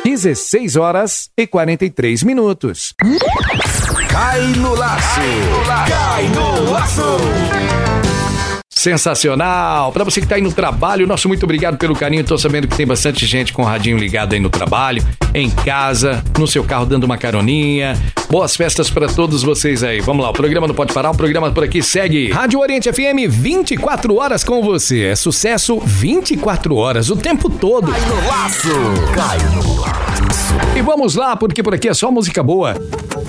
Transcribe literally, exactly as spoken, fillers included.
dezesseis horas e quarenta e três minutos. Cai no laço! Cai no laço! Sensacional! Para você que tá aí no trabalho, nosso muito obrigado pelo carinho. Tô sabendo que tem bastante gente com o radinho ligado aí no trabalho, em casa, no seu carro dando uma caroninha. Boas festas para todos vocês aí. Vamos lá, o programa não pode parar, o programa por aqui segue. Rádio Oriente F M, vinte e quatro horas com você. É sucesso vinte e quatro horas, o tempo todo. Cai no laço! Cai no laço! E vamos lá, porque por aqui é só música boa.